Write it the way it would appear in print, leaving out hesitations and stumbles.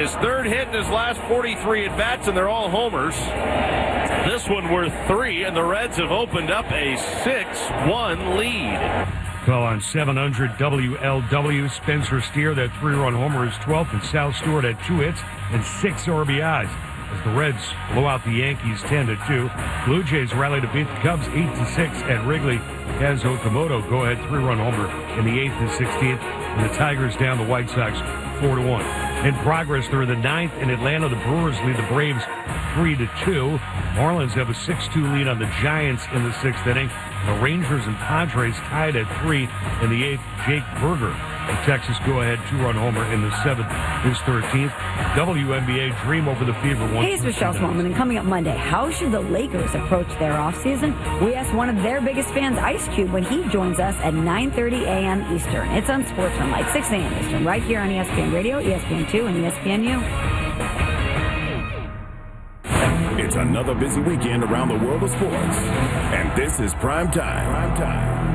His third hit in his last 43 at-bats, and they're all homers. This one worth 3, and the Reds have opened up a 6-1 lead. Call on 700 WLW. Spencer Steer, that 3-run homer, is 12th, and Sal Stewart had 2 hits and 6 RBIs. As the Reds blow out the Yankees 10-2. Blue Jays rally to beat the Cubs 8-6 at Wrigley. Kaz Okamoto go-ahead 3-run homer in the 8th and 16th. And the Tigers down the White Sox 4-1. In progress through the 9th in Atlanta, the Brewers lead the Braves 3-2. Marlins have a 6-2 lead on the Giants in the 6th inning. The Rangers and Padres tied at 3 in the 8th. Jake Berger, the Texas go-ahead 2-run homer in the 7th, his 13th. WNBA dream over the Fever. Hey, it's Michelle Smallman, and coming up Monday, how should the Lakers approach their offseason? We asked one of their biggest fans, Ice Cube, when he joins us at 9:30 a.m. Eastern. It's on Sportsmanlike, 6 a.m. Eastern, right here on ESPN Radio, ESPN2, and ESPNU. It's another busy weekend around the world of sports, and this is Prime Time.